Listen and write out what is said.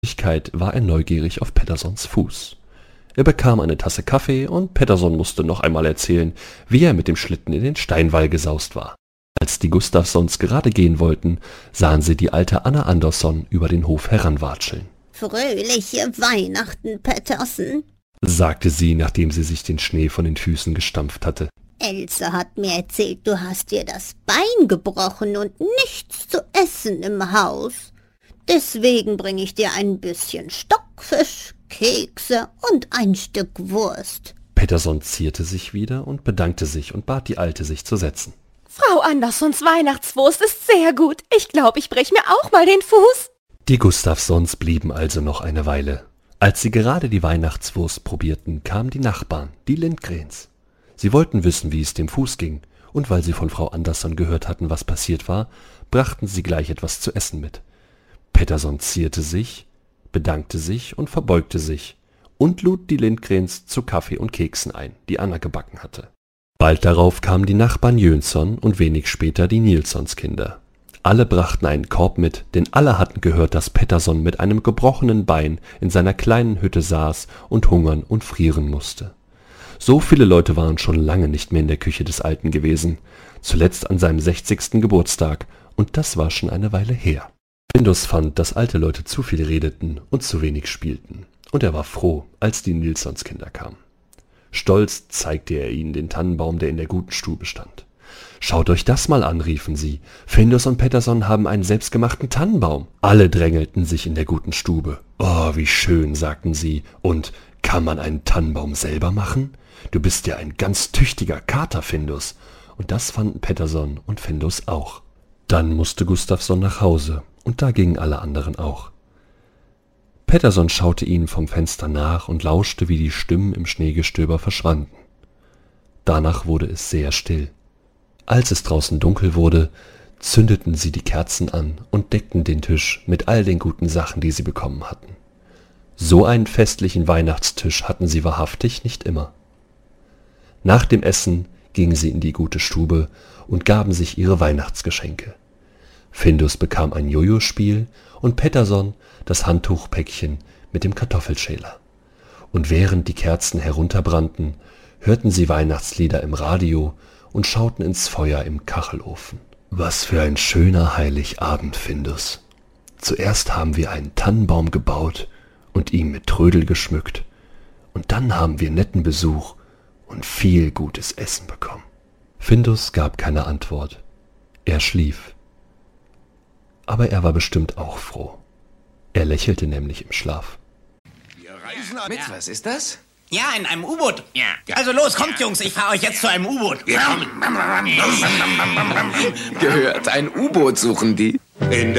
War er neugierig auf Petterssons Fuß. Er bekam eine Tasse Kaffee und Pettersson musste noch einmal erzählen, wie er mit dem Schlitten in den Steinwall gesaust war. Als die Gustafssons gerade gehen wollten, sahen sie die alte Anna Andersson über den Hof heranwatscheln. »Fröhliche Weihnachten, Pettersson«, sagte sie, nachdem sie sich den Schnee von den Füßen gestampft hatte. »Else hat mir erzählt, du hast dir das Bein gebrochen und nichts zu essen im Haus. Deswegen bringe ich dir ein bisschen Stockfisch, Kekse und ein Stück Wurst.« Pettersson zierte sich wieder und bedankte sich und bat die Alte, sich zu setzen. »Frau Anderssons Weihnachtswurst ist sehr gut. Ich glaube, ich brech mir auch mal den Fuß.« Die Gustafssons blieben also noch eine Weile. Als sie gerade die Weihnachtswurst probierten, kamen die Nachbarn, die Lindgrens. Sie wollten wissen, wie es dem Fuß ging, und weil sie von Frau Andersson gehört hatten, was passiert war, brachten sie gleich etwas zu essen mit. Pettersson zierte sich, bedankte sich und verbeugte sich und lud die Lindgrens zu Kaffee und Keksen ein, die Anna gebacken hatte. Bald darauf kamen die Nachbarn Jönsson und wenig später die Nilssons Kinder. Alle brachten einen Korb mit, denn alle hatten gehört, dass Pettersson mit einem gebrochenen Bein in seiner kleinen Hütte saß und hungern und frieren musste. So viele Leute waren schon lange nicht mehr in der Küche des Alten gewesen, zuletzt an seinem 60. Geburtstag, und das war schon eine Weile her. Findus fand, dass alte Leute zu viel redeten und zu wenig spielten, und er war froh, als die Nilssons Kinder kamen. Stolz zeigte er ihnen den Tannenbaum, der in der guten Stube stand. »Schaut euch das mal an«, riefen sie. »Findus und Pettersson haben einen selbstgemachten Tannenbaum.« Alle drängelten sich in der guten Stube. »Oh, wie schön«, sagten sie. »Und kann man einen Tannenbaum selber machen? Du bist ja ein ganz tüchtiger Kater, Findus.« Und das fanden Pettersson und Findus auch. Dann musste Gustafsson nach Hause, und da gingen alle anderen auch. Pettersson schaute ihnen vom Fenster nach und lauschte, wie die Stimmen im Schneegestöber verschwanden. Danach wurde es sehr still. Als es draußen dunkel wurde, zündeten sie die Kerzen an und deckten den Tisch mit all den guten Sachen, die sie bekommen hatten. So einen festlichen Weihnachtstisch hatten sie wahrhaftig nicht immer. Nach dem Essen gingen sie in die gute Stube und gaben sich ihre Weihnachtsgeschenke. Findus bekam ein Jojo-Spiel und Pettersson das Handtuchpäckchen mit dem Kartoffelschäler. Und während die Kerzen herunterbrannten, hörten sie Weihnachtslieder im Radio und schauten ins Feuer im Kachelofen. Was für ein schöner Heiligabend, Findus. Zuerst haben wir einen Tannenbaum gebaut und ihn mit Trödel geschmückt. Und dann haben wir netten Besuch und viel gutes Essen bekommen. Findus gab keine Antwort. Er schlief. Aber er war bestimmt auch froh. Er lächelte nämlich im Schlaf. Wir reisen mit. Was ist das? Ja, in einem U-Boot. Ja. Also los, kommt Jungs, ich fahre euch jetzt zu einem U-Boot. Gehört, ein U-Boot suchen die. In